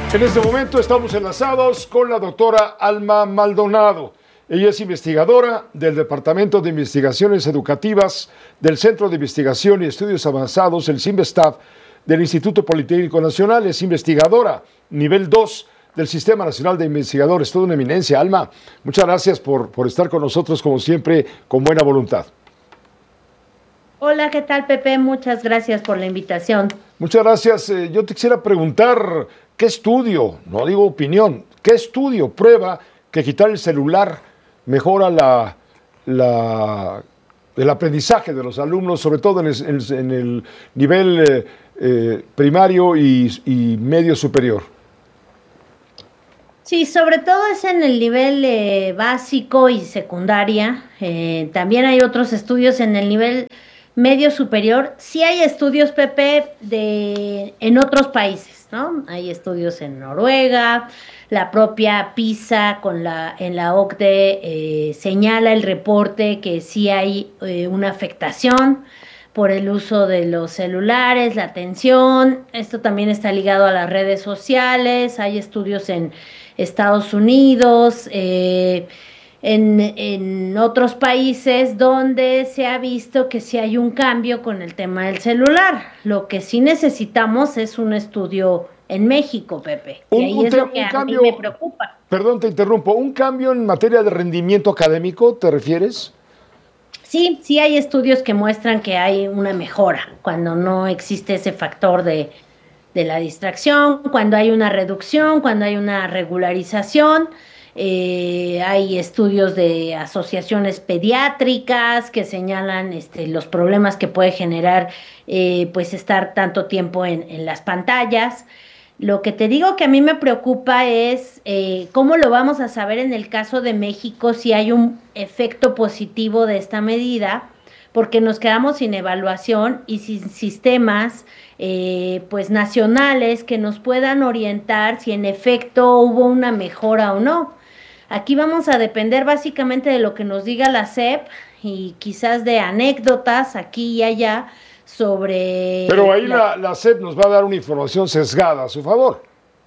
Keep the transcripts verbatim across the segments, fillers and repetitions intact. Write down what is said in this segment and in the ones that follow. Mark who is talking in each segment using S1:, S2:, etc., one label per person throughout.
S1: En este momento estamos enlazados con la doctora Alma Maldonado. Ella es investigadora del Departamento de Investigaciones Educativas del Centro de Investigación y Estudios Avanzados, el CINVESTAV, del Instituto Politécnico Nacional. Es investigadora nivel dos del Sistema Nacional de Investigadores. Toda una eminencia. Alma, muchas gracias por, por estar con nosotros, como siempre, con buena voluntad.
S2: Hola, ¿qué tal, Pepe? Muchas gracias por la invitación.
S1: Muchas gracias. Eh, yo te quisiera preguntar, ¿qué estudio, no digo opinión, qué estudio prueba que quitar el celular mejora la, la, el aprendizaje de los alumnos, sobre todo en el, en el nivel eh, eh, primario y, y medio superior?
S2: Sí, sobre todo es en el nivel eh, básico y secundaria. Eh, también hay otros estudios en el nivel medio superior. Sí hay estudios, Pepe, de, en otros países, ¿no? Hay estudios en Noruega, la propia PISA con la, en la OCDE eh, señala el reporte que sí hay eh, una afectación por el uso de los celulares, la atención. Esto también está ligado a las redes sociales. Hay estudios en Estados Unidos, eh, en, en otros países donde se ha visto que sí hay un cambio con el tema del celular. Lo que sí necesitamos es un estudio en México, Pepe, y
S1: Un,
S2: ahí
S1: un,
S2: es
S1: te-
S2: lo que
S1: un
S2: a mí
S1: cambio,
S2: me preocupa.
S1: perdón, te interrumpo, un cambio en materia de rendimiento académico, ¿te refieres?
S2: Sí, sí hay estudios que muestran que hay una mejora cuando no existe ese factor de, de la distracción, cuando hay una reducción, cuando hay una regularización. Eh, hay estudios de asociaciones pediátricas que señalan este, los problemas que puede generar eh, pues estar tanto tiempo en, en las pantallas. Lo que te digo que a mí me preocupa es eh, cómo lo vamos a saber en el caso de México si hay un efecto positivo de esta medida, porque nos quedamos sin evaluación y sin sistemas eh, pues nacionales que nos puedan orientar si en efecto hubo una mejora o no. Aquí vamos a depender básicamente de lo que nos diga la S E P y quizás de anécdotas aquí y allá
S1: Pero
S2: sobre
S1: ahí
S2: la.
S1: la, la S E P nos va a dar una información sesgada a su favor.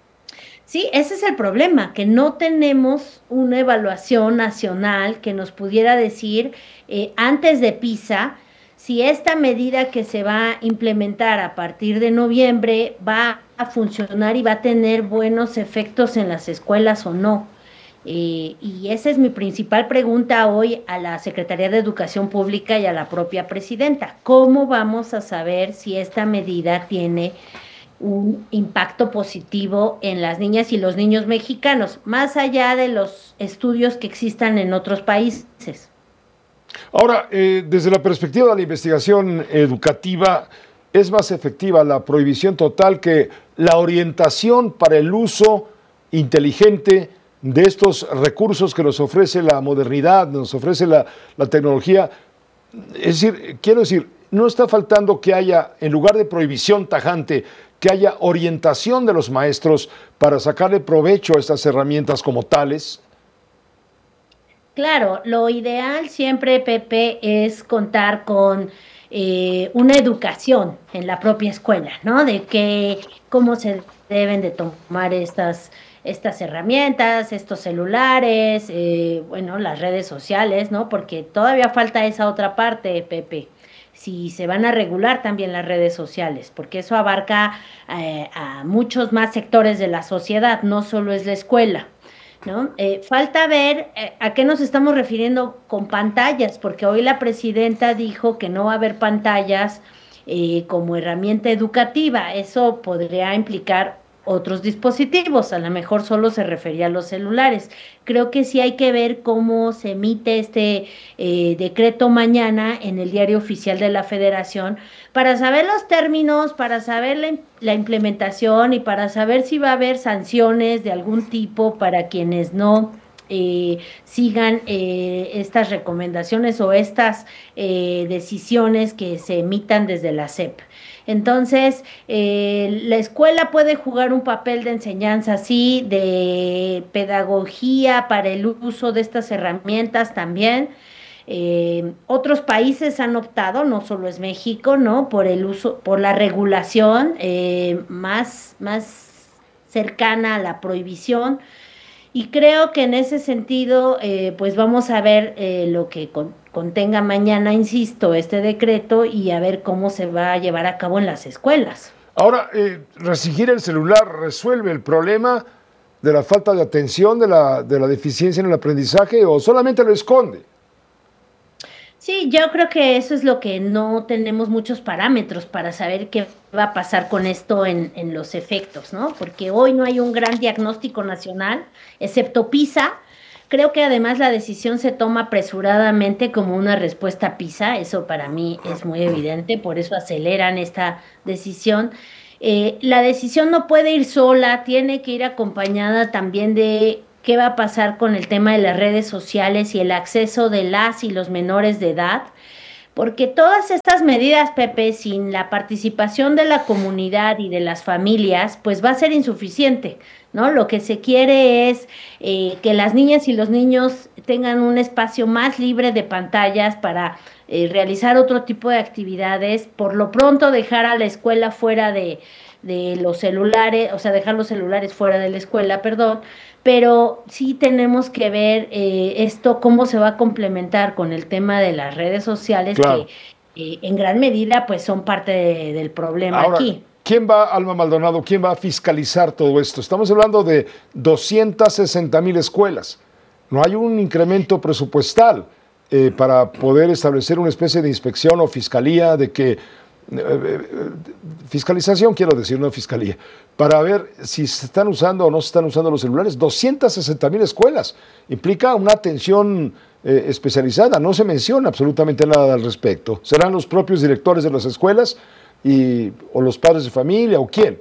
S2: Sí, ese es el problema, que no tenemos una evaluación nacional que nos pudiera decir eh, antes de PISA si esta medida que se va a implementar a partir de noviembre va a funcionar y va a tener buenos efectos en las escuelas o no. Eh, y esa es mi principal pregunta hoy a la Secretaría de Educación Pública y a la propia presidenta. ¿Cómo vamos a saber si esta medida tiene un impacto positivo en las niñas y los niños mexicanos, más allá de los estudios que existan en otros países?
S1: Ahora, eh, desde la perspectiva de la investigación educativa, ¿es más efectiva la prohibición total que la orientación para el uso inteligente de estos recursos que nos ofrece la modernidad, nos ofrece la, la tecnología? Es decir, quiero decir, no está faltando que haya, en lugar de prohibición tajante, que haya orientación de los maestros para sacarle provecho a estas herramientas como tales.
S2: Claro, lo ideal siempre, Pepe, es contar con eh, una educación en la propia escuela, ¿no? De que cómo se deben de tomar estas, estas herramientas, estos celulares, eh, bueno, las redes sociales, ¿no? Porque todavía falta esa otra parte, Pepe. Si se van a regular también las redes sociales, porque eso abarca eh, a muchos más sectores de la sociedad, no solo es la escuela. ¿No? Eh, falta ver eh, a qué nos estamos refiriendo con pantallas, porque hoy la presidenta dijo que no va a haber pantallas eh, como herramienta educativa. Eso podría implicar otros dispositivos, a lo mejor solo se refería a los celulares. Creo que sí hay que ver cómo se emite este eh, decreto mañana en el Diario Oficial de la Federación para saber los términos, para saber la, la implementación y para saber si va a haber sanciones de algún tipo para quienes no eh, sigan eh, estas recomendaciones o estas eh, decisiones que se emitan desde la S E P. Entonces, eh, la escuela puede jugar un papel de enseñanza, sí, de pedagogía para el uso de estas herramientas también. Eh, otros países han optado, no solo es México, ¿no? Por el uso, por la regulación eh, más, más cercana a la prohibición. Y creo que en ese sentido, eh, pues vamos a ver eh, lo que con- contenga mañana, insisto, este decreto y a ver cómo se va a llevar a cabo en las escuelas.
S1: Ahora, eh, restringir el celular resuelve el problema de la falta de atención, de la, de la deficiencia en el aprendizaje o solamente lo esconde.
S2: Sí, yo creo que eso es lo que no tenemos muchos parámetros para saber qué va a pasar con esto en, en los efectos, ¿no? Porque hoy no hay un gran diagnóstico nacional, excepto PISA. Creo que además la decisión se toma apresuradamente como una respuesta a PISA, eso para mí es muy evidente, por eso aceleran esta decisión. Eh, la decisión no puede ir sola, tiene que ir acompañada también de qué va a pasar con el tema de las redes sociales y el acceso de las y los menores de edad, porque todas estas medidas, Pepe, sin la participación de la comunidad y de las familias, pues va a ser insuficiente, ¿no? Lo que se quiere es eh, que las niñas y los niños tengan un espacio más libre de pantallas para eh, realizar otro tipo de actividades, por lo pronto dejar a la escuela fuera de, de los celulares, o sea, dejar los celulares fuera de la escuela, perdón, pero sí tenemos que ver eh, esto, cómo se va a complementar con el tema de las redes sociales, que
S1: Claro.
S2: eh, en gran medida pues son parte de- del problema
S1: Ahora,
S2: aquí.
S1: ¿quién va, Alma Maldonado, quién va a fiscalizar todo esto? Estamos hablando de doscientas sesenta mil escuelas. No hay un incremento presupuestal eh, para poder establecer una especie de inspección o fiscalía de que, eh, eh, fiscalización quiero decir, no fiscalía, para ver si se están usando o no se están usando los celulares. doscientas sesenta mil escuelas. Implica una atención eh, especializada. No se menciona absolutamente nada al respecto. ¿Serán los propios directores de las escuelas y, o los padres de familia o quién?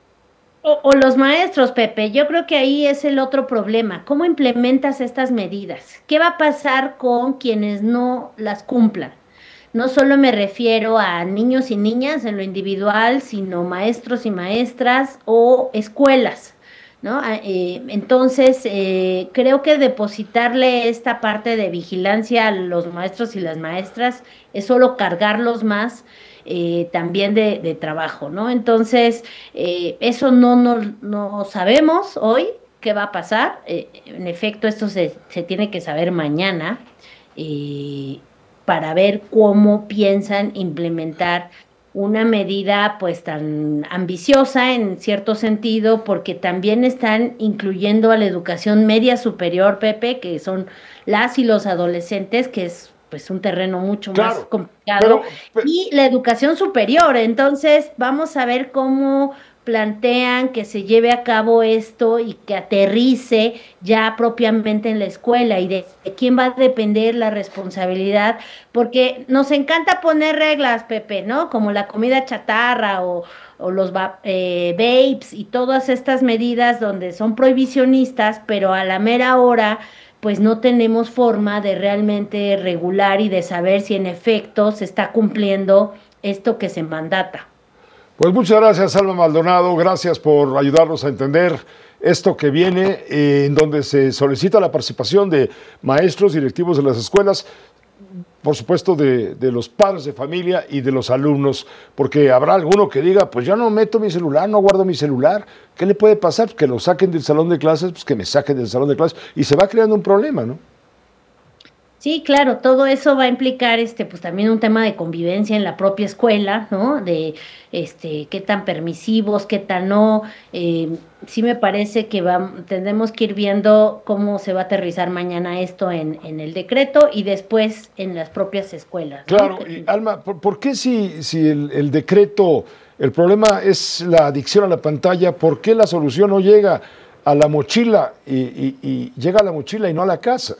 S2: O, o los maestros, Pepe, yo creo que ahí es el otro problema. ¿Cómo implementas estas medidas? ¿Qué va a pasar con quienes no las cumplan? No solo me refiero a niños y niñas en lo individual, sino maestros y maestras o escuelas, ¿no? Ah, eh, entonces, eh, creo que depositarle esta parte de vigilancia a los maestros y las maestras es solo cargarlos más eh, también de, de trabajo, ¿no? Entonces, eh, eso no, no, no sabemos hoy qué va a pasar. Eh, en efecto, esto se, se tiene que saber mañana. eh, para ver cómo piensan implementar una medida pues tan ambiciosa en cierto sentido, porque también están incluyendo a la educación media superior, Pepe, que son las y los adolescentes, que es pues un terreno mucho más
S1: Claro,
S2: complicado,
S1: pero, pe-
S2: y la educación superior. Entonces, vamos a ver cómo plantean que se lleve a cabo esto y que aterrice ya propiamente en la escuela y de, de quién va a depender la responsabilidad, porque nos encanta poner reglas, Pepe, ¿no? Como la comida chatarra o, o los va- eh, vapes y todas estas medidas donde son prohibicionistas, pero a la mera hora pues no tenemos forma de realmente regular y de saber si en efecto se está cumpliendo esto que se mandata.
S1: pues muchas gracias, Alma Maldonado. Gracias por ayudarnos a entender esto que viene, eh, en donde se solicita la participación de maestros, directivos de las escuelas, por supuesto de, de los padres de familia y de los alumnos, porque habrá alguno que diga, pues yo no meto mi celular, no guardo mi celular. ¿Qué le puede pasar? Pues que lo saquen del salón de clases, pues que me saquen del salón de clases y se va creando un problema, ¿no?
S2: Sí, claro, todo eso va a implicar este, pues también un tema de convivencia en la propia escuela, ¿no? De este, qué tan permisivos, qué tan no. Eh, sí me parece que va, tendremos que ir viendo cómo se va a aterrizar mañana esto en, en el decreto y después en las propias escuelas, ¿no?
S1: Claro, y Alma, ¿por, por qué si, si el, el decreto, el problema es la adicción a la pantalla, por qué la solución no llega a la mochila y, y- y llega a la mochila y no a la casa?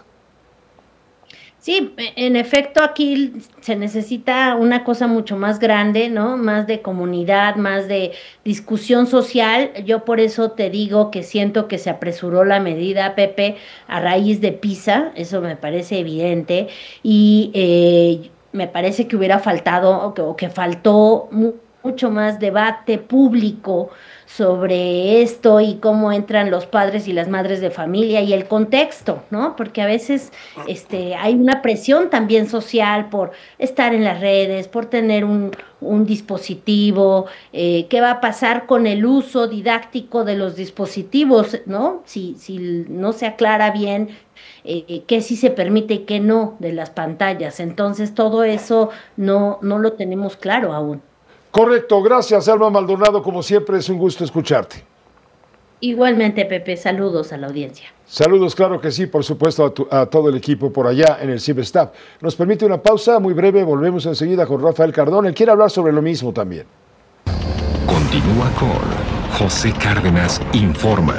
S2: Sí, e- en efecto, aquí se necesita una cosa mucho más grande, ¿no? Más de comunidad, más de discusión social. Yo por eso te digo que siento que se apresuró la medida, Pepe, a raíz de PISA, eso me parece evidente, y eh, me parece que hubiera faltado o que, o que faltó mucho más debate público sobre esto y cómo entran los padres y las madres de familia y el contexto, ¿no? Porque a veces este, hay una presión también social por estar en las redes, por tener un, un dispositivo, eh, qué va a pasar con el uso didáctico de los dispositivos, ¿no? Si, si no se aclara bien eh, qué sí se permite y qué no de las pantallas. Entonces, todo eso no, no lo tenemos claro aún.
S1: Correcto, gracias Alma Maldonado, como siempre es un gusto escucharte.
S2: Igualmente, Pepe, saludos a la audiencia.
S1: Saludos, claro que sí, por supuesto, a, tu, a todo el equipo por allá en el CIBESTAF. Nos permite una pausa muy breve, volvemos enseguida con Rafael Cardona. Él quiere hablar sobre lo mismo también.
S3: Continúa con José Cárdenas Informa.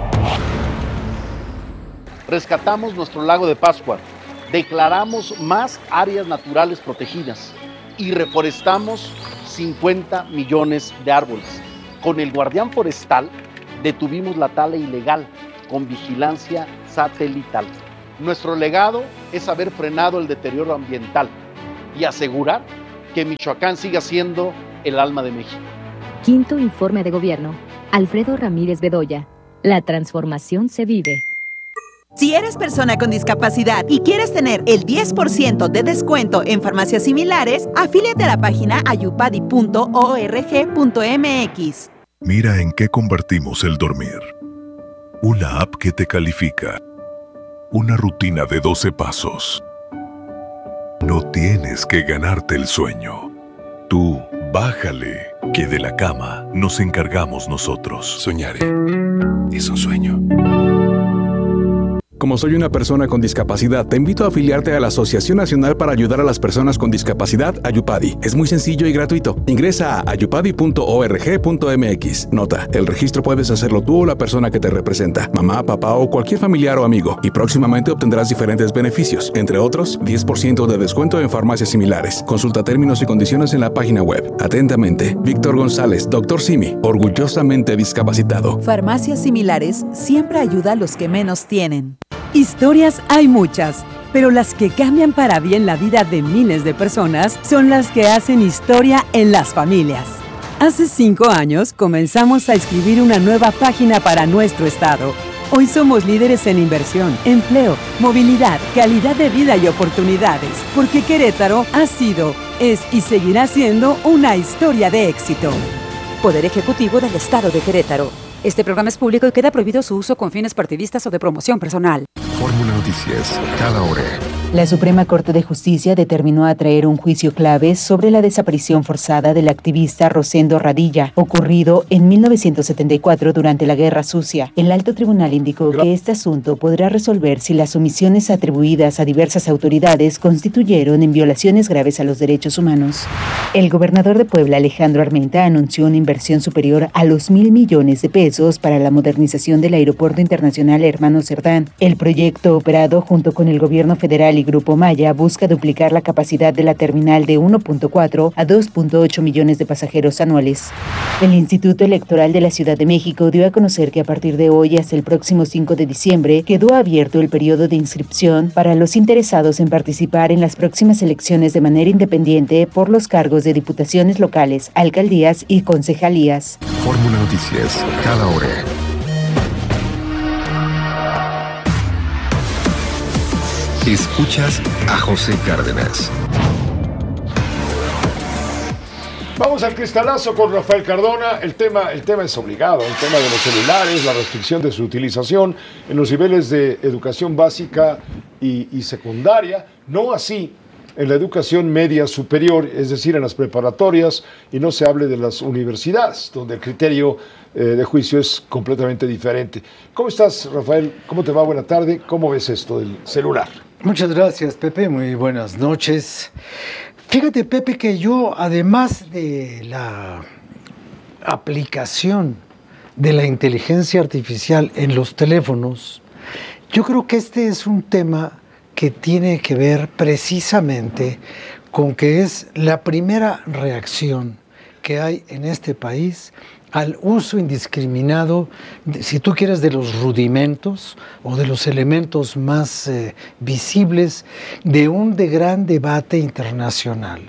S4: Rescatamos nuestro lago de Pátzcuaro, declaramos más áreas naturales protegidas y reforestamos cincuenta millones de árboles. Con el guardián forestal detuvimos la tala ilegal con vigilancia satelital. Nuestro legado es haber frenado el deterioro ambiental y asegurar que Michoacán siga siendo el alma de México.
S5: Quinto informe de gobierno. Alfredo Ramírez Bedoya. La transformación se vive.
S6: Si eres persona con discapacidad y quieres tener el diez por ciento de descuento en farmacias similares, afíliate a la página ayupadi punto org punto mx.
S7: Mira en qué convertimos el dormir. Una app que te califica. Una rutina de doce pasos. No tienes que ganarte el sueño. Tú, bájale, que de la cama nos encargamos nosotros.
S3: Soñaré. Es un sueño.
S8: Como soy una persona con discapacidad, te invito a afiliarte a la Asociación Nacional para Ayudar a las Personas con Discapacidad, Ayupadi. Es muy sencillo y gratuito. Ingresa a ayupadi punto org punto mx. Nota, el registro puedes hacerlo tú o la persona que te representa, mamá, papá o cualquier familiar o amigo, y próximamente obtendrás diferentes beneficios, entre otros, diez por ciento de descuento en farmacias similares. Consulta términos y condiciones en la página web. Atentamente, Víctor González, doctor Simi, orgullosamente discapacitado.
S6: Farmacias Similares siempre ayuda a los que menos tienen. Historias hay muchas, pero las que cambian para bien la vida de miles de personas son las que hacen historia en las familias. Hace cinco años comenzamos a escribir una nueva página para nuestro estado. Hoy somos líderes en inversión, empleo, movilidad, calidad de vida y oportunidades, porque Querétaro ha sido, es y seguirá siendo una historia de éxito.
S9: Poder Ejecutivo del Estado de Querétaro. Este programa es público y queda prohibido su uso con fines partidistas o de promoción personal.
S3: Fórmula Noticias, cada hora.
S10: La Suprema Corte de Justicia determinó atraer un juicio clave sobre la desaparición forzada del activista Rosendo Radilla, ocurrido en mil novecientos setenta y cuatro durante la Guerra Sucia. El alto tribunal indicó que este asunto podrá resolver si las omisiones atribuidas a diversas autoridades constituyeron en violaciones graves a los derechos humanos. El gobernador de Puebla, Alejandro Armenta, anunció una inversión superior a los mil millones de pesos para la modernización del Aeropuerto Internacional Hermano Cerdán. El proyecto, operado junto con el gobierno federal y Grupo Maya, busca duplicar la capacidad de la terminal de uno punto cuatro a dos punto ocho millones de pasajeros anuales. El Instituto Electoral de la Ciudad de México dio a conocer que a partir de hoy hasta el próximo cinco de diciembre quedó abierto el periodo de inscripción para los interesados en participar en las próximas elecciones de manera independiente por los cargos de diputaciones locales, alcaldías y concejalías.
S3: Fórmula Noticias, cada hora. Escuchas a José Cárdenas.
S1: Vamos al cristalazo con Rafael Cardona. El tema, el tema es obligado, el tema de los celulares, la restricción de su utilización en los niveles de educación básica y, y secundaria, no así en la educación media superior, es decir, en las preparatorias, y no se hable de las universidades, donde el criterio eh, de juicio es completamente diferente. ¿Cómo estás, Rafael? ¿Cómo te va? Buena tarde. ¿Cómo ves esto del celular?
S11: Muchas gracias, Pepe. Muy buenas noches. Fíjate, Pepe, que yo, además de la aplicación de la inteligencia artificial en los teléfonos, yo creo que este es un tema que tiene que ver precisamente con que es la primera reacción que hay en este país al uso indiscriminado, de, si tú quieres, de los rudimentos o de los elementos más eh, visibles de un de gran debate internacional.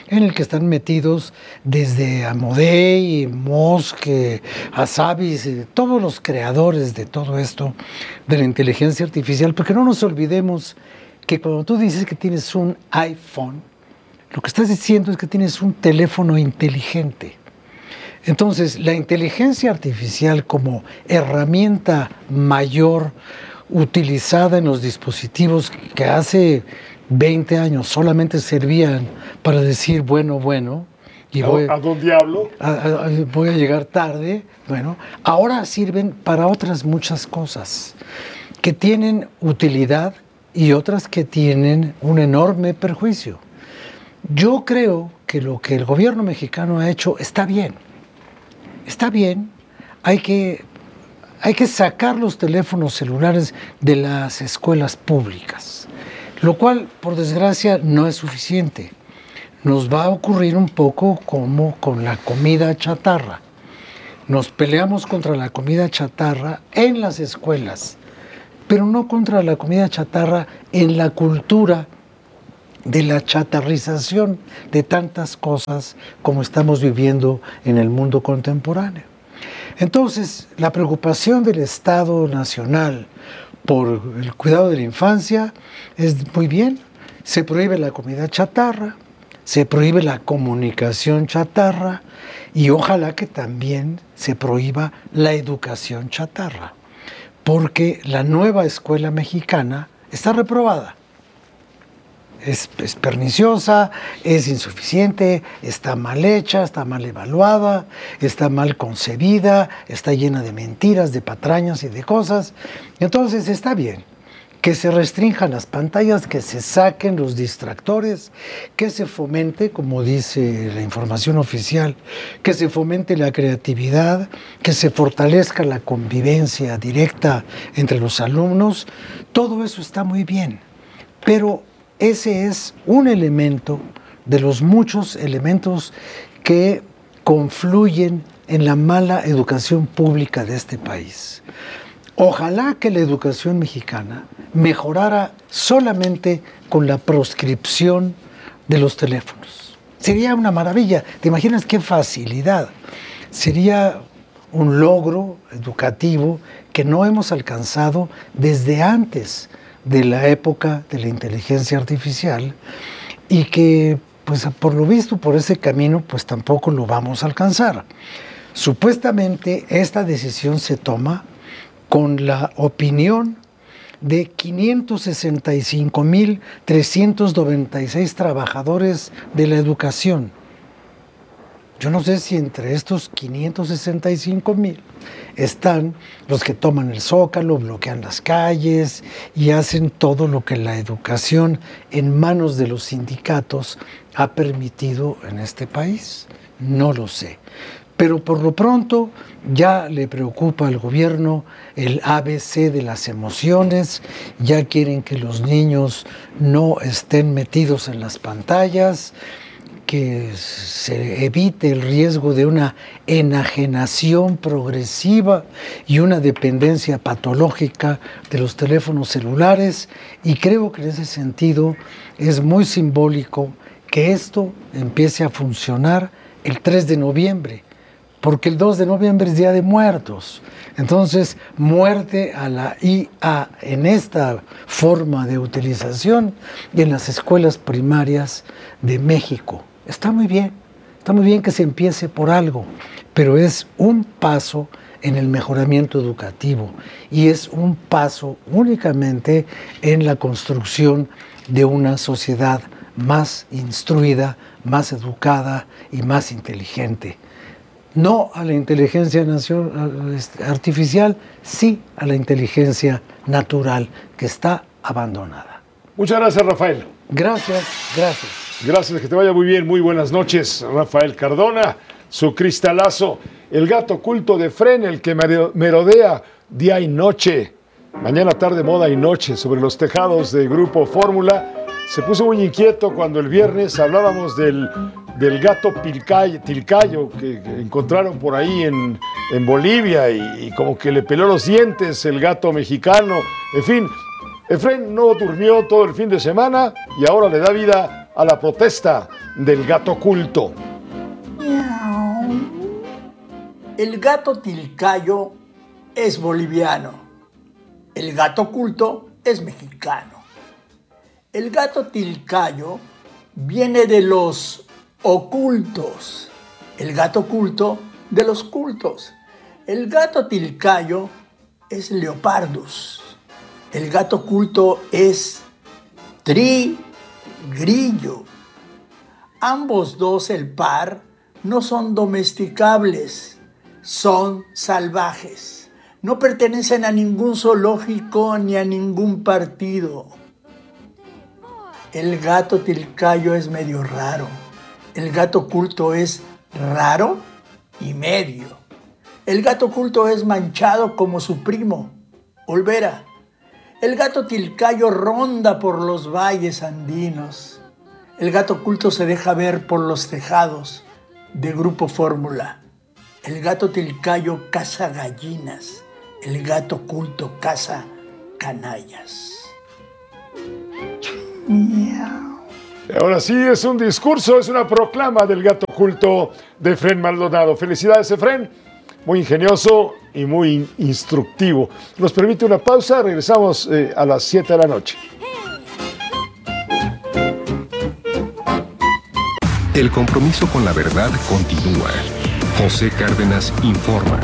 S11: en el que están metidos desde Amodei, Musk, Asavis, todos los creadores de todo esto, de la inteligencia artificial, porque no nos olvidemos que cuando tú dices que tienes un iPhone, lo que estás diciendo es que tienes un teléfono inteligente. Entonces, la inteligencia artificial como herramienta mayor utilizada en los dispositivos que hace veinte años solamente servían para decir bueno, bueno, y voy,
S1: ¿A dónde hablo?
S11: A, a, voy a llegar tarde, bueno, ahora sirven para otras muchas cosas que tienen utilidad y otras que tienen un enorme perjuicio. Yo creo que lo que el gobierno mexicano ha hecho está bien. Está bien, hay que, hay que sacar los teléfonos celulares de las escuelas públicas, lo cual, por desgracia, no es suficiente. Nos va a ocurrir un poco como con la comida chatarra. Nos peleamos contra la comida chatarra en las escuelas, pero no contra la comida chatarra en la cultura de la chatarrización de tantas cosas como estamos viviendo en el mundo contemporáneo. Entonces, la preocupación del Estado Nacional por el cuidado de la infancia es muy bien. Se prohíbe la comida chatarra, se prohíbe la comunicación chatarra y ojalá que también se prohíba la educación chatarra, porque la nueva escuela mexicana está reprobada. Es, es perniciosa, es insuficiente, está mal hecha, está mal evaluada, está mal concebida, está llena de mentiras, de patrañas y de cosas. Entonces está bien que se restrinjan las pantallas, que se saquen los distractores, que se fomente, como dice la información oficial, que se fomente la creatividad, que se fortalezca la convivencia directa entre los alumnos. Todo eso está muy bien, pero ese es un elemento de los muchos elementos que confluyen en la mala educación pública de este país. Ojalá que la educación mexicana mejorara solamente con la proscripción de los teléfonos. Sería una maravilla. ¿Te imaginas qué facilidad? Sería un logro educativo que no hemos alcanzado desde antes de la época de la inteligencia artificial y que, pues por lo visto, por ese camino, pues tampoco lo vamos a alcanzar. Supuestamente esta decisión se toma con la opinión de quinientos sesenta y cinco mil trescientos noventa y seis trabajadores de la educación. Yo no sé si entre estos quinientos sesenta y cinco mil están los que toman el Zócalo, bloquean las calles y hacen todo lo que la educación en manos de los sindicatos ha permitido en este país. No lo sé. Pero por lo pronto ya le preocupa al gobierno el A B C de las emociones, ya quieren que los niños no estén metidos en las pantallas, que se evite el riesgo de una enajenación progresiva y una dependencia patológica de los teléfonos celulares, y creo que en ese sentido es muy simbólico que esto empiece a funcionar el tres de noviembre, porque el dos de noviembre es Día de Muertos. Entonces, muerte a la I A en esta forma de utilización y en las escuelas primarias de México. Está muy bien, está muy bien que se empiece por algo, pero es un paso en el mejoramiento educativo y es un paso únicamente en la construcción de una sociedad más instruida, más educada y más inteligente. No a la inteligencia artificial, sí a la inteligencia natural, que está abandonada.
S1: Muchas gracias, Rafael.
S11: Gracias, gracias.
S1: Gracias, que te vaya muy bien. Muy buenas noches, Rafael Cardona. Su cristalazo, el gato oculto de Efrén, el que merodea día y noche, mañana, tarde, moda y noche, sobre los tejados de Grupo Fórmula. Se puso muy inquieto cuando el viernes hablábamos del, del gato pilcayo, tilcayo que, que encontraron por ahí en, en Bolivia y, y como que le peló los dientes el gato mexicano. En fin, Efrén no durmió todo el fin de semana y ahora le da vida a la protesta del gato oculto.
S12: El gato tilcayo es boliviano. El gato oculto es mexicano. El gato tilcayo viene de los ocultos. El gato oculto de los cultos. El gato tilcayo es leopardus. El gato oculto es trigrillo. Ambos dos, el par, no son domesticables, son salvajes. No pertenecen a ningún zoológico ni a ningún partido. El gato tilcayo es medio raro. El gato oculto es raro y medio. El gato oculto es manchado como su primo, Olvera. El gato tilcayo ronda por los valles andinos. El gato oculto se deja ver por los tejados de Grupo Fórmula. El gato tilcayo caza gallinas. El gato oculto caza canallas.
S1: Miau. Ahora sí, es un discurso, es una proclama del gato oculto de Efrén Maldonado. Felicidades, Efrén. Muy ingenioso y muy instructivo. Nos permite una pausa, regresamos eh, a las siete de la noche.
S3: El compromiso con la verdad continúa. José Cárdenas informa.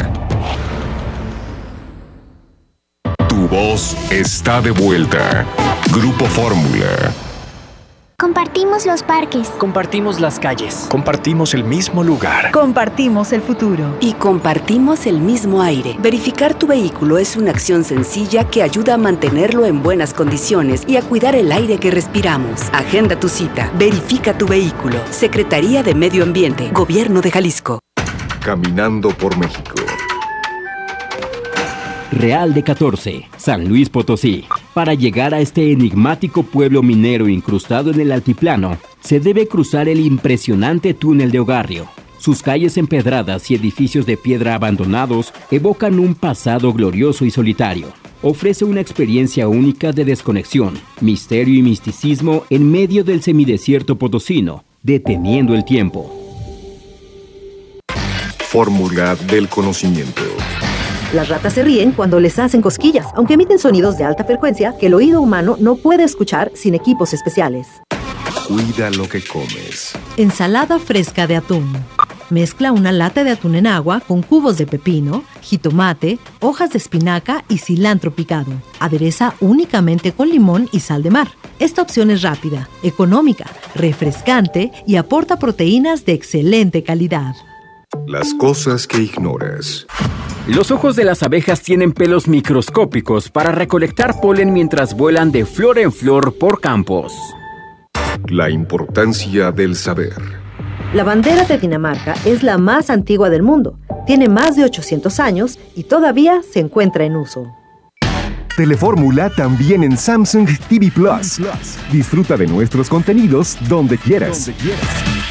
S3: Tu voz está de vuelta. Grupo Fórmula.
S13: Compartimos los parques.
S14: Compartimos las calles. Compartimos el mismo lugar.
S6: Compartimos el futuro.
S15: Y compartimos el mismo aire. Verificar tu vehículo es una acción sencilla que ayuda a mantenerlo en buenas condiciones y a cuidar el aire que respiramos. Agenda tu cita. Verifica tu vehículo. Secretaría de Medio Ambiente. Gobierno de Jalisco.
S3: Caminando por México.
S16: Real de catorce, San Luis Potosí. Para llegar a este enigmático pueblo minero incrustado en el altiplano, se debe cruzar el impresionante túnel de Ogarrio. Sus calles empedradas y edificios de piedra abandonados evocan un pasado glorioso y solitario. Ofrece una experiencia única de desconexión, misterio y misticismo en medio del semidesierto potosino, deteniendo el tiempo.
S3: Fórmula del conocimiento.
S17: Las ratas se ríen cuando les hacen cosquillas, aunque emiten sonidos de alta frecuencia que el oído humano no puede escuchar sin equipos especiales.
S3: Cuida lo que comes.
S18: Ensalada fresca de atún. Mezcla una lata de atún en agua con cubos de pepino, jitomate, hojas de espinaca y cilantro picado. Adereza únicamente con limón y sal de mar. Esta opción es rápida, económica, refrescante y aporta proteínas de excelente calidad.
S3: Las cosas que ignoras.
S16: Los ojos de las abejas tienen pelos microscópicos para recolectar polen mientras vuelan de flor en flor por campos.
S3: La importancia del saber.
S17: La bandera de Dinamarca es la más antigua del mundo. Tiene más de ochocientos años y todavía se encuentra en uso.
S19: Telefórmula también en Samsung T V Plus. Disfruta de nuestros contenidos donde quieras.
S3: Donde quieras.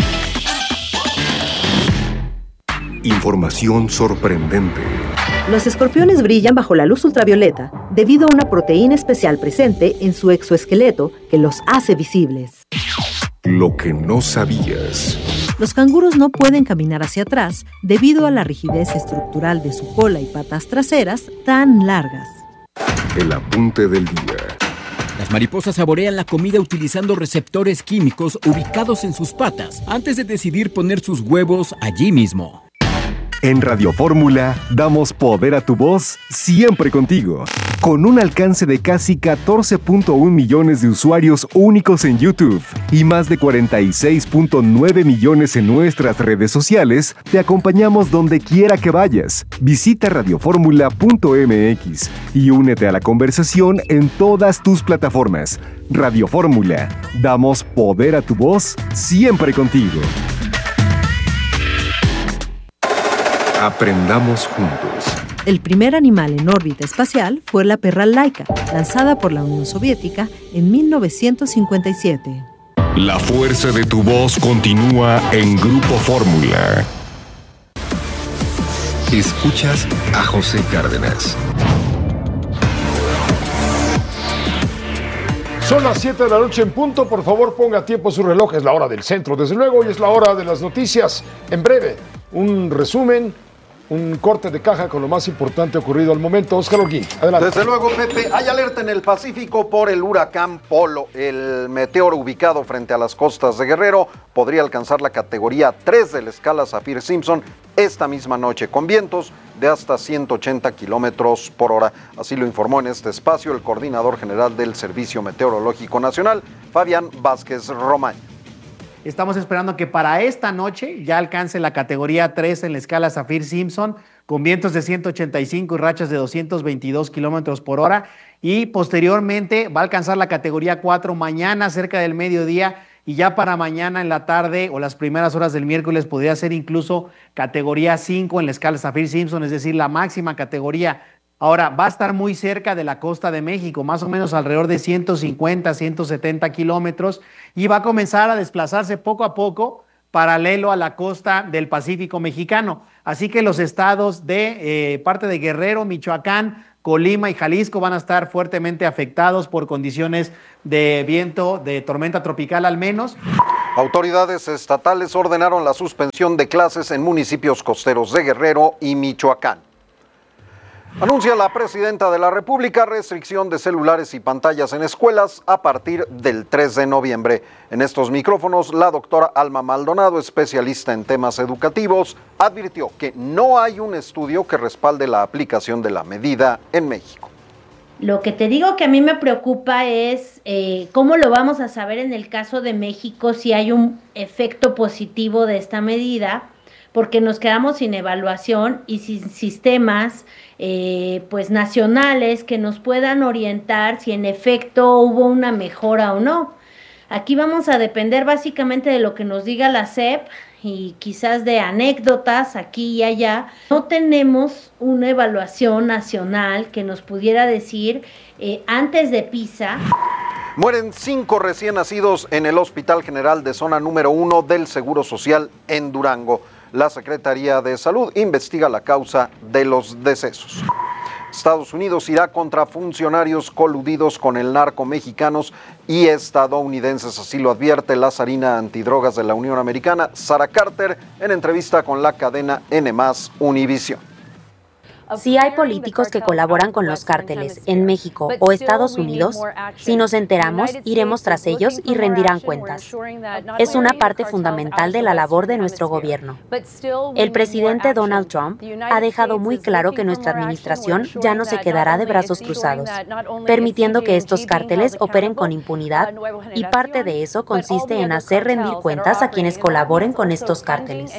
S3: Información sorprendente.
S17: Los escorpiones brillan bajo la luz ultravioleta debido a una proteína especial presente en su exoesqueleto que los hace visibles.
S3: Lo que no sabías.
S18: Los canguros no pueden caminar hacia atrás debido a la rigidez estructural de su cola y patas traseras tan largas.
S3: El apunte del día.
S16: Las mariposas saborean la comida utilizando receptores químicos ubicados en sus patas antes de decidir poner sus huevos allí mismo.
S19: En Radio Fórmula damos poder a tu voz siempre contigo. Con un alcance de casi catorce punto uno millones de usuarios únicos en YouTube y más de cuarenta y seis punto nueve millones en nuestras redes sociales, te acompañamos donde quiera que vayas. Visita radio fórmula punto m x y únete a la conversación en todas tus plataformas. Radio Fórmula, damos poder a tu voz siempre contigo.
S3: Aprendamos juntos.
S18: El primer animal en órbita espacial fue la perra Laika, lanzada por la Unión Soviética en mil novecientos cincuenta y siete.
S3: La fuerza de tu voz continúa en Grupo Fórmula. Escuchas a José Cárdenas.
S1: Son las siete de la noche en punto. Por favor, ponga a tiempo su reloj. Es la hora del centro, desde luego, y es la hora de las noticias. En breve, un resumen, un corte de caja con lo más importante ocurrido al momento. Óscar Holguín, adelante.
S20: Desde luego, Pepe, hay alerta en el Pacífico por el huracán Polo. El meteoro ubicado frente a las costas de Guerrero podría alcanzar la categoría tres de la escala Saffir-Simpson esta misma noche, con vientos de hasta ciento ochenta kilómetros por hora. Así lo informó en este espacio el coordinador general del Servicio Meteorológico Nacional, Fabián Vázquez Román.
S21: Estamos esperando que para esta noche ya alcance la categoría tres en la escala Saffir-Simpson, con vientos de ciento ochenta y cinco y rachas de doscientos veintidós kilómetros por hora, y posteriormente va a alcanzar la categoría cuatro mañana cerca del mediodía, y ya para mañana en la tarde o las primeras horas del miércoles podría ser incluso categoría cinco en la escala Saffir-Simpson, es decir, la máxima categoría. Ahora, va a estar muy cerca de la costa de México, más o menos alrededor de ciento cincuenta, ciento setenta kilómetros, y va a comenzar a desplazarse poco a poco paralelo a la costa del Pacífico mexicano. Así que los estados de eh, parte de Guerrero, Michoacán, Colima y Jalisco van a estar fuertemente afectados por condiciones de viento, de tormenta tropical al menos.
S20: Autoridades estatales ordenaron la suspensión de clases en municipios costeros de Guerrero y Michoacán. Anuncia la presidenta de la República restricción de celulares y pantallas en escuelas a partir del tres de noviembre. En estos micrófonos, la doctora Alma Maldonado, especialista en temas educativos, advirtió que no hay un estudio que respalde la aplicación de la medida en México.
S2: Lo que te digo que a mí me preocupa es eh, cómo lo vamos a saber en el caso de México si hay un efecto positivo de esta medida, porque nos quedamos sin evaluación y sin sistemas eh, pues nacionales que nos puedan orientar si en efecto hubo una mejora o no. Aquí vamos a depender básicamente de lo que nos diga la S E P y quizás de anécdotas aquí y allá. No tenemos una evaluación nacional que nos pudiera decir eh, antes de PISA.
S20: Mueren cinco recién nacidos en el Hospital General de Zona número uno del Seguro Social en Durango. La Secretaría de Salud investiga la causa de los decesos. Estados Unidos irá contra funcionarios coludidos con el narco mexicanos y estadounidenses, así lo advierte la zarina antidrogas de la Unión Americana, Sarah Carter, en entrevista con la cadena N más Univisión.
S22: Si hay políticos que colaboran con los cárteles en México o Estados Unidos, si nos enteramos, iremos tras ellos y rendirán cuentas. Es una parte fundamental de la labor de nuestro gobierno. El presidente Donald Trump ha dejado muy claro que nuestra administración ya no se quedará de brazos cruzados, permitiendo que estos cárteles operen con impunidad, y parte de eso consiste en hacer rendir cuentas a quienes colaboren con estos cárteles.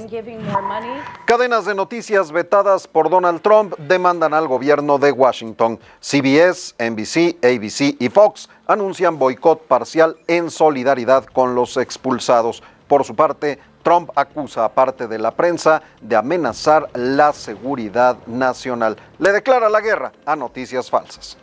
S20: Cadenas de noticias vetadas por Donald Trump demandan al gobierno de Washington. C B S, N B C, A B C y Fox anuncian boicot parcial en solidaridad con los expulsados. Por su parte, Trump acusa a parte de la prensa de amenazar la seguridad nacional. Le declara la guerra a noticias falsas.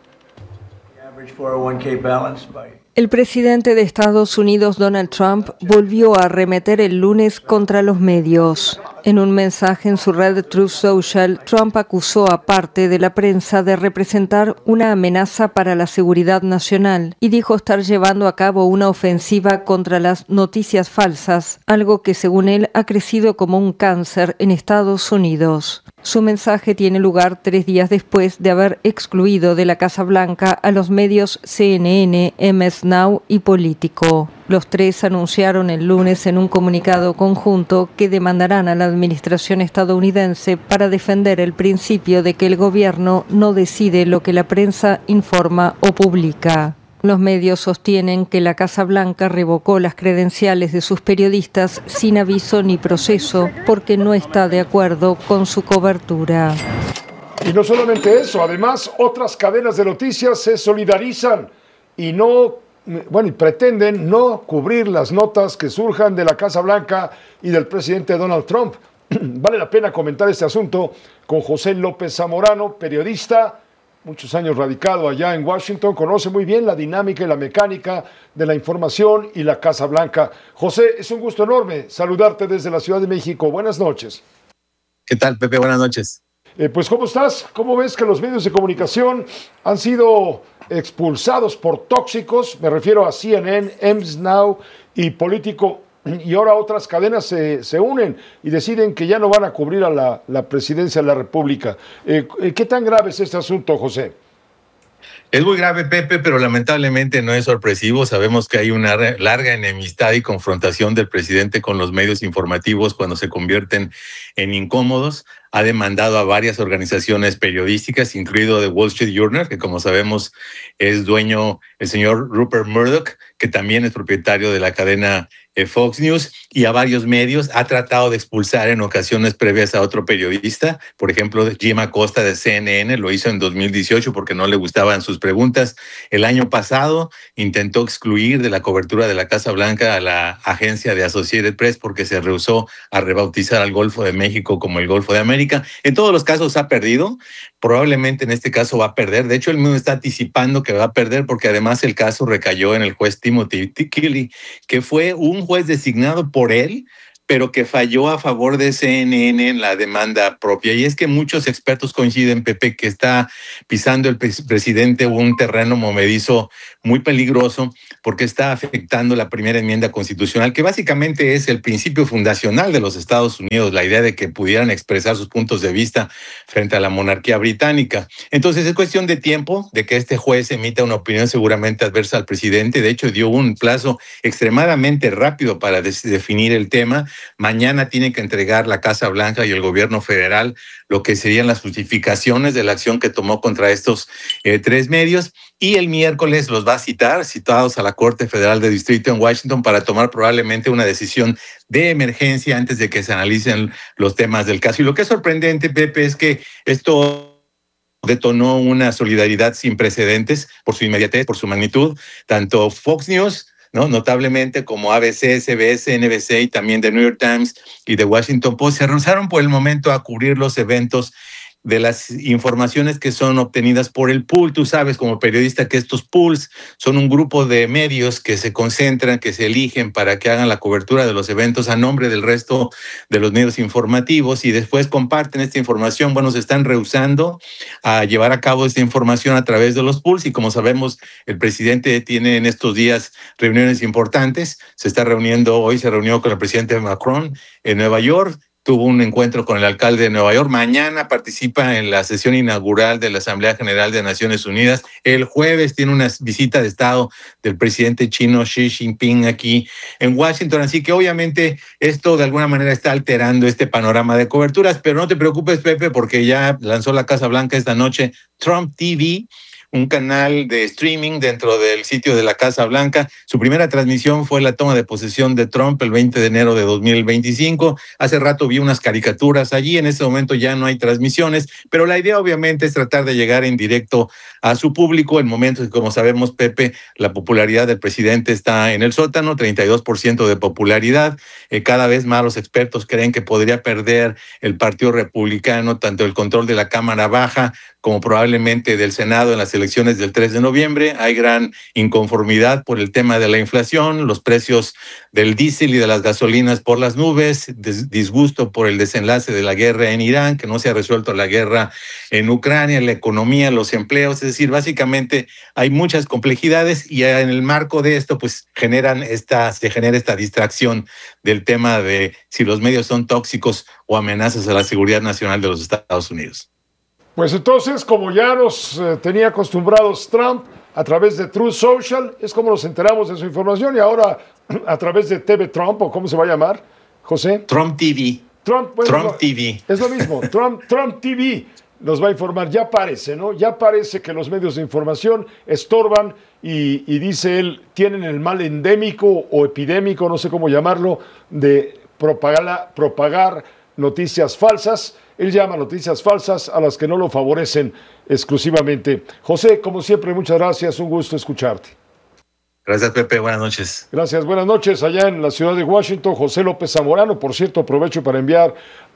S23: El presidente de Estados Unidos, Donald Trump, volvió a arremeter el lunes contra los medios. En un mensaje en su red Truth Social, Trump acusó a parte de la prensa de representar una amenaza para la seguridad nacional y dijo estar llevando a cabo una ofensiva contra las noticias falsas, algo que según él ha crecido como un cáncer en Estados Unidos. Su mensaje tiene lugar tres días después de haber excluido de la Casa Blanca a los medios C N N, M S Now y Político. Los tres anunciaron el lunes en un comunicado conjunto que demandarán a la administración estadounidense para defender el principio de que el gobierno no decide lo que la prensa informa o publica. Los medios sostienen que la Casa Blanca revocó las credenciales de sus periodistas sin aviso ni proceso porque no está de acuerdo con su cobertura.
S1: Y no solamente eso, además otras cadenas de noticias se solidarizan y no, bueno, y pretenden no cubrir las notas que surjan de la Casa Blanca y del presidente Donald Trump. Vale la pena comentar este asunto con José López Zamorano, periodista, muchos años radicado allá en Washington, conoce muy bien la dinámica y la mecánica de la información y la Casa Blanca. José, es un gusto enorme saludarte desde la Ciudad de México. Buenas noches.
S24: ¿Qué tal, Pepe? Buenas noches.
S1: Eh, pues, ¿cómo estás? ¿Cómo ves que los medios de comunicación han sido expulsados por tóxicos? Me refiero a C N N, E M S Now y Político, y ahora otras cadenas se, se unen y deciden que ya no van a cubrir a la, la presidencia de la República. Eh, ¿Qué tan grave es este asunto, José?
S4: Es muy grave, Pepe, pero lamentablemente no es sorpresivo. Sabemos que hay una larga enemistad y confrontación del presidente con los medios informativos cuando se convierten en incómodos. Ha demandado a varias organizaciones periodísticas, incluido The Wall Street Journal, que como sabemos es dueño el señor Rupert Murdoch, que también es propietario de la cadena Fox News, y a varios medios. Ha tratado de expulsar en ocasiones previas a otro periodista, por ejemplo, Jim Acosta de C N N, lo hizo en dos mil dieciocho porque no le gustaban sus preguntas. El año pasado intentó excluir de la cobertura de la Casa Blanca a la agencia de Associated Press porque se rehusó a rebautizar al Golfo de México como el Golfo de América. En todos los casos ha perdido, probablemente en este caso va a perder. De hecho, él mismo está anticipando que va a perder porque además el caso recayó en el juez Timothy Kelly, que fue un juez designado por él, pero que falló a favor de C N N en la demanda propia. Y es que muchos expertos coinciden, Pepe, que está pisando el presidente un terreno movedizo muy peligroso porque está afectando la primera enmienda constitucional, que básicamente es el principio fundacional de los Estados Unidos, la idea de que pudieran expresar sus puntos de vista frente a la monarquía británica. Entonces es cuestión de tiempo de que este juez emita una opinión seguramente adversa al presidente. De hecho, dio un plazo extremadamente rápido para des- definir el tema. Mañana tiene que entregar la Casa Blanca y el gobierno federal lo que serían las justificaciones de la acción que tomó contra estos eh, tres medios, y el miércoles los va a citar, citados a la Corte Federal de Distrito en Washington para tomar probablemente una decisión de emergencia antes de que se analicen los temas del caso. Y lo que es sorprendente, Pepe, es que esto detonó una solidaridad sin precedentes por su inmediatez, por su magnitud. Tanto Fox News, ¿no?, notablemente, como A B C, C B S, N B C y también The New York Times y The Washington Post se rehusaron por el momento a cubrir los eventos de las informaciones que son obtenidas por el pool. Tú sabes como periodista que estos pools son un grupo de medios que se concentran, que se eligen para que hagan la cobertura de los eventos a nombre del resto de los medios informativos y después comparten esta información. Bueno, se están rehusando a llevar a cabo esta información a través de los pools y como sabemos el presidente tiene en estos días reuniones importantes. Se está reuniendo, hoy se reunió con el presidente Macron en Nueva York. Tuvo un encuentro con el alcalde de Nueva York. Mañana participa en la sesión inaugural de la Asamblea General de Naciones Unidas. El jueves tiene una visita de Estado del presidente chino Xi Jinping aquí en Washington. Así que obviamente esto de alguna manera está alterando este panorama de coberturas. Pero no te preocupes, Pepe, porque ya lanzó la Casa Blanca esta noche Trump T V, un canal de streaming dentro del sitio de la Casa Blanca. Su primera transmisión fue la toma de posesión de Trump el veinte de enero de dos mil veinticinco. Hace rato vi unas caricaturas allí, en este momento ya no hay transmisiones, pero la idea obviamente es tratar de llegar en directo a su público en momentos que, como sabemos, Pepe, la popularidad del presidente está en el sótano, treinta y dos por ciento de popularidad. Eh, cada vez más los expertos creen que podría perder el Partido Republicano tanto el control de la Cámara Baja como probablemente del Senado en las elecciones del tres de noviembre. Hay gran inconformidad por el tema de la inflación, los precios del diésel y de las gasolinas por las nubes, disgusto por el desenlace de la guerra en Irán, que no se ha resuelto la guerra en Ucrania, la economía, los empleos. Es decir, básicamente hay muchas complejidades y en el marco de esto pues generan esta, se genera esta distracción del tema de si los medios son tóxicos o amenazas a la seguridad nacional de los Estados Unidos.
S1: Pues entonces, como ya nos eh, tenía acostumbrados Trump a través de Truth Social, es como nos enteramos de su información, y ahora a través de T V Trump, o cómo se va a llamar, José.
S4: Trump T V.
S1: Trump, bueno,
S4: Trump
S1: no,
S4: T V.
S1: Es lo mismo, Trump, Trump T V nos va a informar. Ya parece, ¿no? Ya parece que los medios de información estorban y, y dice él, tienen el mal endémico o epidémico, no sé cómo llamarlo, de propagar, propagar noticias falsas. Él llama noticias falsas a las que no lo favorecen exclusivamente. José, como siempre, muchas gracias. Un gusto escucharte.
S4: Gracias, Pepe. Buenas noches.
S1: Gracias. Buenas noches. Allá en la ciudad de Washington, José López Zamorano. Por cierto, aprovecho para enviar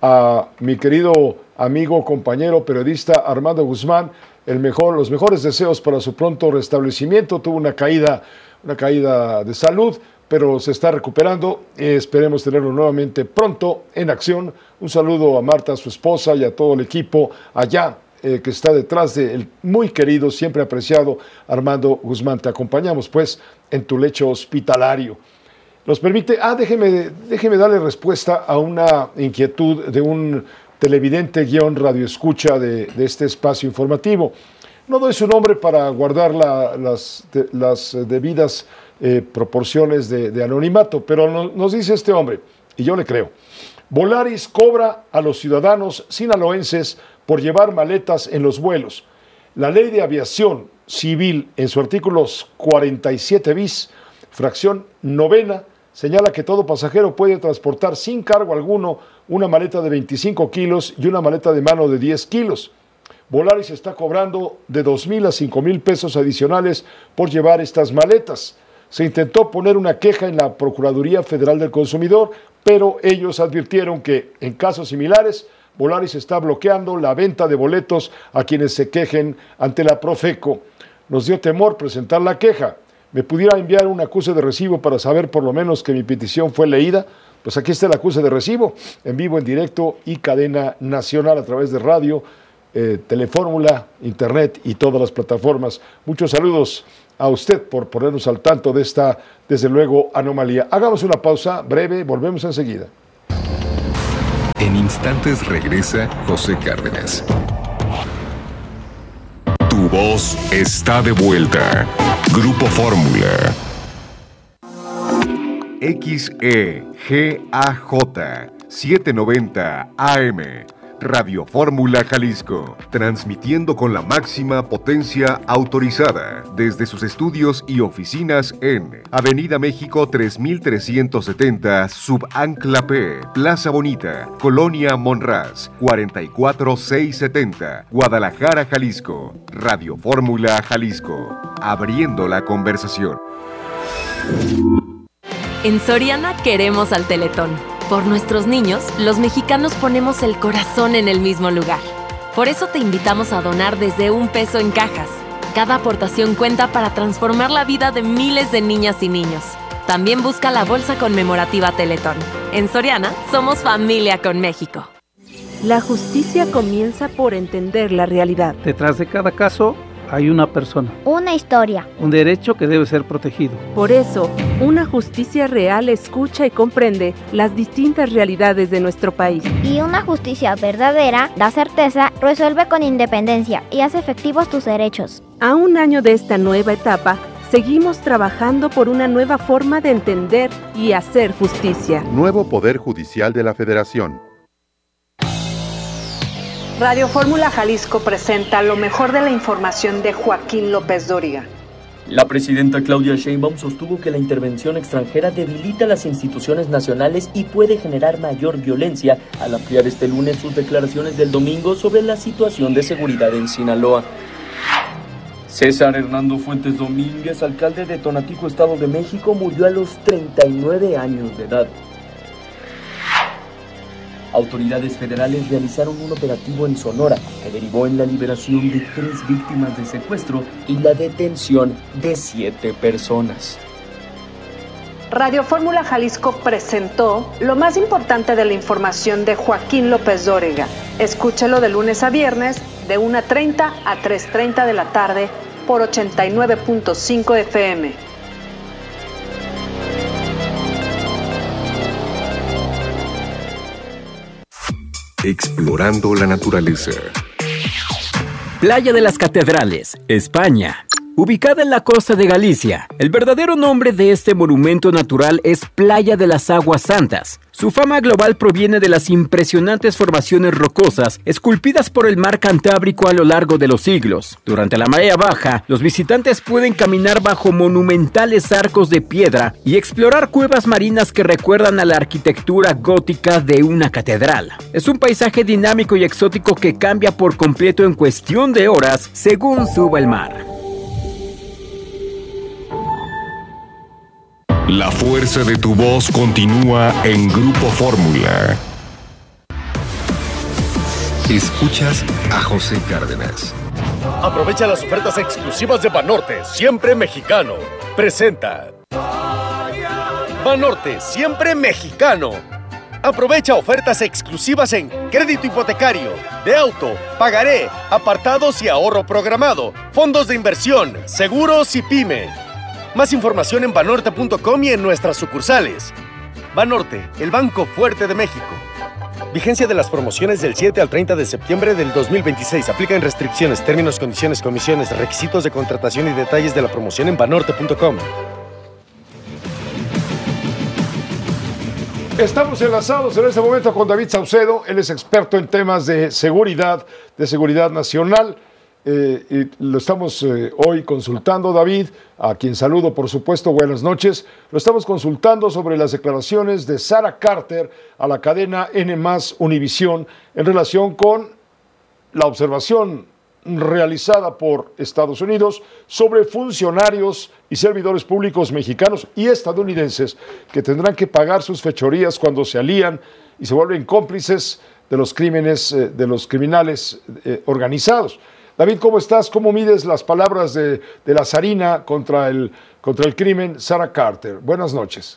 S1: a mi querido amigo, compañero, periodista Armando Guzmán el mejor, los mejores deseos para su pronto restablecimiento. Tuvo una caída, una caída de salud, pero se está recuperando. Eh, esperemos tenerlo nuevamente pronto en acción. Un saludo a Marta, su esposa, y a todo el equipo allá eh, que está detrás del muy querido, siempre apreciado Armando Guzmán. Te acompañamos, pues, en tu lecho hospitalario. Nos permite, ah, déjeme, déjeme darle respuesta a una inquietud de un televidente guión radioescucha de, de este espacio informativo. No doy su nombre para guardar la, las, de, las debidas eh, proporciones de, de anonimato, pero no, nos dice este hombre, y yo le creo: Volaris cobra a los ciudadanos sinaloenses por llevar maletas en los vuelos. La Ley de Aviación Civil, en su artículo cuarenta y siete bis, fracción novena, señala que todo pasajero puede transportar sin cargo alguno una maleta de veinticinco kilos y una maleta de mano de diez kilos. Volaris está cobrando de dos mil a cinco mil pesos adicionales por llevar estas maletas. Se intentó poner una queja en la Procuraduría Federal del Consumidor, pero ellos advirtieron que en casos similares Volaris está bloqueando la venta de boletos a quienes se quejen ante la Profeco. Nos dio temor presentar la queja. ¿Me pudiera enviar un acuse de recibo para saber por lo menos que mi petición fue leída? Pues aquí está el acuse de recibo, en vivo, en directo y cadena nacional a través de radio, eh, Telefórmula, internet y todas las plataformas. Muchos saludos a usted por ponernos al tanto de esta, desde luego, anomalía. Hagamos una pausa breve, volvemos enseguida.
S3: En instantes regresa José Cárdenas. Tu voz está de vuelta. Grupo Fórmula. X E G A J setecientos noventa A M. Radio Fórmula Jalisco, transmitiendo con la máxima potencia autorizada desde sus estudios y oficinas en Avenida México tres mil trescientos setenta, Subancla P, Plaza Bonita, Colonia Monraz, cuarenta y cuatro mil seiscientos setenta, Guadalajara, Jalisco. Radio Fórmula Jalisco, abriendo la conversación.
S5: En Soriana queremos al Teletón. Por nuestros niños, los mexicanos ponemos el corazón en el mismo lugar. Por eso te invitamos a donar desde un peso en cajas. Cada aportación cuenta para transformar la vida de miles de niñas y niños. También busca la bolsa conmemorativa Teletón. En Soriana, somos familia con México.
S7: La justicia comienza por entender la realidad.
S8: Detrás de cada caso hay una persona.
S13: Una historia.
S8: Un derecho que debe ser protegido.
S7: Por eso, una justicia real escucha y comprende las distintas realidades de nuestro país.
S13: Y una justicia verdadera da certeza, resuelve con independencia y hace efectivos tus derechos.
S7: A un año de esta nueva etapa, seguimos trabajando por una nueva forma de entender y hacer justicia.
S24: Nuevo Poder Judicial de la Federación.
S25: Radio Fórmula Jalisco presenta lo mejor de la información de Joaquín López Dóriga.
S26: La presidenta Claudia Sheinbaum sostuvo que la intervención extranjera debilita las instituciones nacionales y puede generar mayor violencia al ampliar este lunes sus declaraciones del domingo sobre la situación de seguridad en Sinaloa. César Hernando Fuentes Domínguez, alcalde de Tonatico, Estado de México, murió a los treinta y nueve años de edad. Autoridades federales realizaron un operativo en Sonora que derivó en la liberación de tres víctimas de secuestro y la detención de siete personas.
S25: Radio Fórmula Jalisco presentó lo más importante de la información de Joaquín López Dóriga. Escúchelo de lunes a viernes de una treinta a tres treinta de la tarde por ochenta y nueve punto cinco F M.
S3: Explorando la naturaleza.
S16: Playa de las Catedrales, España. Ubicada en la costa de Galicia, el verdadero nombre de este monumento natural es Playa de las Aguas Santas. Su fama global proviene de las impresionantes formaciones rocosas esculpidas por el mar Cantábrico a lo largo de los siglos. Durante la marea baja, los visitantes pueden caminar bajo monumentales arcos de piedra y explorar cuevas marinas que recuerdan a la arquitectura gótica de una catedral. Es un paisaje dinámico y exótico que cambia por completo en cuestión de horas según suba el mar.
S3: La fuerza de tu voz continúa en Grupo Fórmula. Escuchas a José Cárdenas.
S14: Aprovecha las ofertas exclusivas de Banorte, siempre mexicano. Presenta.
S6: Banorte, siempre mexicano. Aprovecha ofertas exclusivas en crédito hipotecario, de auto, pagaré, apartados y ahorro programado, fondos de inversión, seguros y pyme. Más información en banorte punto com y en nuestras sucursales. Banorte, el banco fuerte de México. Vigencia de las promociones del siete al treinta de septiembre del dos mil veintiséis. Aplican restricciones, términos, condiciones, comisiones, requisitos de contratación y detalles de la promoción en banorte punto com.
S1: Estamos enlazados en este momento con David Saucedo. Él es experto en temas de seguridad, de seguridad nacional. Eh, y lo estamos eh, hoy consultando, David, a quien saludo, por supuesto, buenas noches. Lo estamos consultando sobre las declaraciones de Sara Carter a la cadena N más Univisión en relación con la observación realizada por Estados Unidos sobre funcionarios y servidores públicos mexicanos y estadounidenses que tendrán que pagar sus fechorías cuando se alían y se vuelven cómplices de los crímenes, eh, de los criminales eh, organizados. David, ¿cómo estás? ¿Cómo mides las palabras de, de la zarina contra el, contra el crimen, Sara Carter? Buenas noches.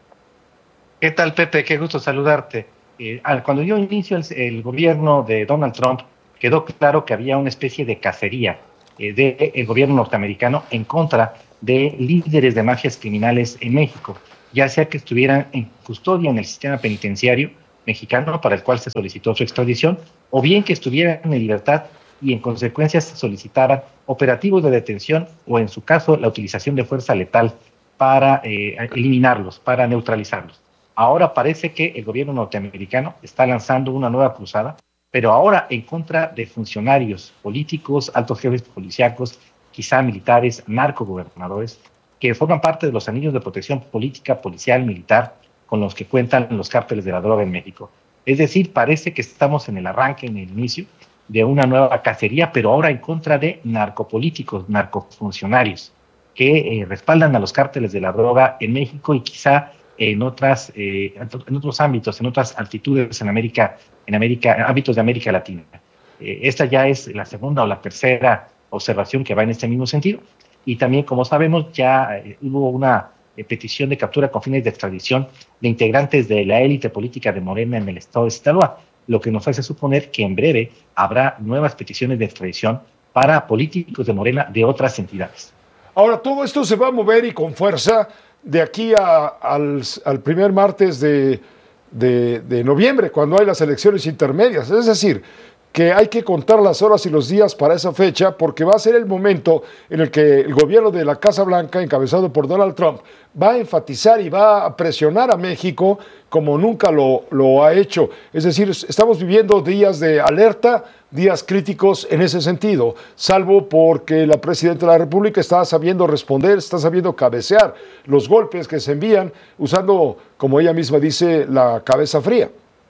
S9: ¿Qué tal, Pepe? Qué gusto saludarte. Eh, cuando dio inicio el, el gobierno de Donald Trump, quedó claro que había una especie de cacería eh, del gobierno norteamericano en contra de líderes de mafias criminales en México, ya sea que estuvieran en custodia en el sistema penitenciario mexicano para el cual se solicitó su extradición, o bien que estuvieran en libertad y en consecuencia se solicitaran operativos de detención o en su caso la utilización de fuerza letal para eh, eliminarlos, para neutralizarlos. Ahora parece que el gobierno norteamericano está lanzando una nueva cruzada, pero ahora en contra de funcionarios políticos, altos jefes policíacos, quizá militares, narcogobernadores, que forman parte de los anillos de protección política, policial, militar, con los que cuentan los cárteles de la droga en México. Es decir, parece que estamos en el arranque, en el inicio de una nueva cacería, pero ahora en contra de narcopolíticos, narcofuncionarios, que eh, respaldan a los cárteles de la droga en México y quizá en otras, eh, en otros ámbitos, en otras altitudes en América, en América, ámbitos de América Latina. Eh, esta ya es la segunda o la tercera observación que va en este mismo sentido. Y también, como sabemos, ya eh, hubo una eh, petición de captura con fines de extradición de integrantes de la élite política de Morena en el estado de Sinaloa, lo que nos hace suponer que en breve habrá nuevas peticiones de extradición para políticos de Morena de otras entidades.
S1: Ahora, todo esto se va a mover y con fuerza de aquí a, al, al primer martes de, de, de noviembre, cuando hay las elecciones intermedias. Es decir, que hay que contar las horas y los días para esa fecha, porque va a ser el momento en el que el gobierno de la Casa Blanca, encabezado por Donald Trump, va a enfatizar y va a presionar a México como nunca lo, lo ha hecho. Es decir, estamos viviendo días de alerta, días críticos en ese sentido, salvo porque la presidenta de la República está sabiendo responder, está sabiendo cabecear los golpes que se envían, usando, como ella misma dice, la cabeza fría.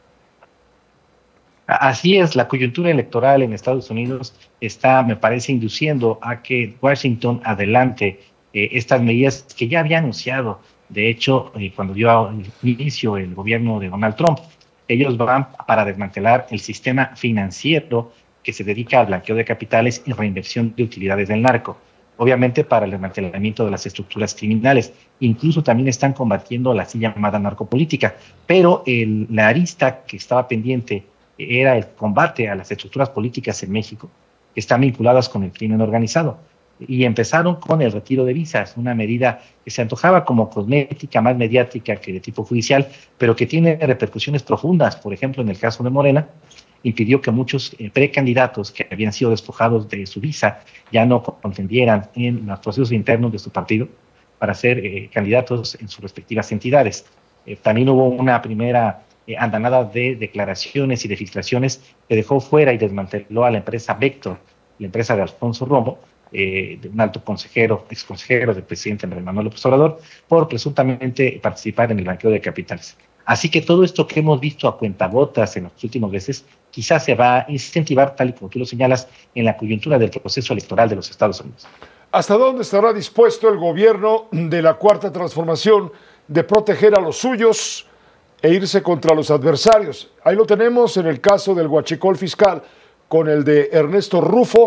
S9: Así es, la coyuntura electoral en Estados Unidos está, me parece, induciendo a que Washington adelante eh, estas medidas que ya había anunciado. De hecho, eh, cuando dio inicio el gobierno de Donald Trump, ellos van para desmantelar el sistema financiero que se dedica al blanqueo de capitales y reinversión de utilidades del narco. Obviamente para el desmantelamiento de las estructuras criminales. Incluso también están combatiendo la así llamada narcopolítica. Pero el, la arista que estaba pendiente era el combate a las estructuras políticas en México, que están vinculadas con el crimen organizado. Y empezaron con el retiro de visas, una medida que se antojaba como cosmética, más mediática que de tipo judicial, pero que tiene repercusiones profundas. Por ejemplo, en el caso de Morena, impidió que muchos eh, precandidatos que habían sido despojados de su visa ya no contendieran en los procesos internos de su partido para ser eh, candidatos en sus respectivas entidades. Eh, también hubo una primera Eh, andanada de declaraciones y de filtraciones que dejó fuera y desmanteló a la empresa Vector, la empresa de Alfonso Romo, eh, de un alto consejero, ex consejero del presidente Andrés Manuel López Obrador, por presuntamente participar en el blanqueo de capitales. Así que todo esto que hemos visto a cuentagotas en los últimos meses, quizás se va a incentivar, tal y como tú lo señalas, en la coyuntura del proceso electoral de los Estados Unidos.
S1: ¿Hasta dónde estará dispuesto el gobierno de la Cuarta Transformación de proteger a los suyos e irse contra los adversarios? Ahí lo tenemos en el caso del huachicol fiscal con el de Ernesto Rufo,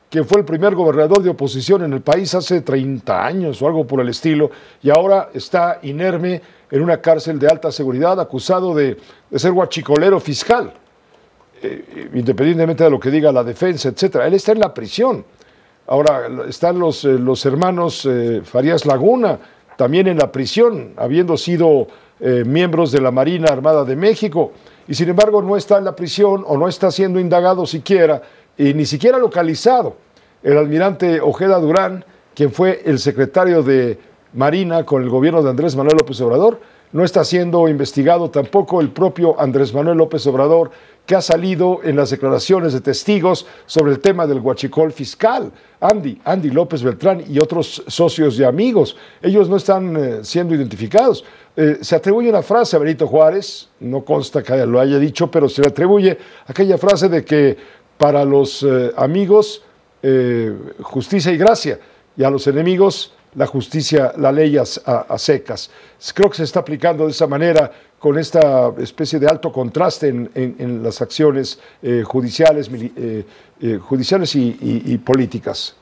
S1: quien fue el primer gobernador de oposición en el país hace treinta años o algo por el estilo, y ahora está inerme en una cárcel de alta seguridad, acusado de, de ser guachicolero fiscal, eh, independientemente de lo que diga la defensa, etcétera. Él está en la prisión. Ahora están los, eh, los hermanos eh, Farías Laguna, también en la prisión, habiendo sido eh, miembros de la Marina Armada de México, y sin embargo no está en la prisión o no está siendo indagado siquiera, y ni siquiera localizado. El almirante Ojeda Durán, quien fue el secretario de Marina con el gobierno de Andrés Manuel López Obrador, no está siendo investigado tampoco el propio Andrés Manuel López Obrador, que ha salido en las declaraciones de testigos sobre el tema del huachicol fiscal. Andy, Andy López Beltrán y otros socios y amigos, ellos no están eh, siendo identificados. Eh, se atribuye una frase a Benito Juárez, no consta que lo haya dicho, pero se le atribuye aquella frase de que para los eh, amigos eh, justicia y gracia, y a los enemigos la justicia, la ley a, a, a secas. Creo que se está aplicando de esa manera, con esta especie de alto contraste en, en, en las acciones eh, judiciales, eh, eh, judiciales y, y, y políticas.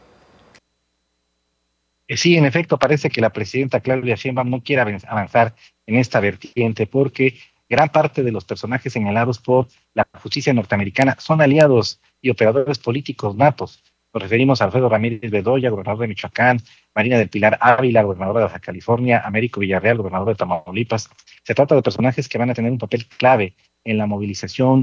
S9: Sí, en efecto, parece que la presidenta Claudia Sheinbaum no quiere avanzar en esta vertiente porque gran parte de los personajes señalados por la justicia norteamericana son aliados y operadores políticos natos. Nos referimos a Alfredo Ramírez Bedoya, gobernador de Michoacán, Marina del Pilar Ávila, gobernadora de Baja California, Américo Villarreal, gobernador de Tamaulipas. Se trata de personajes que van a tener un papel clave en la movilización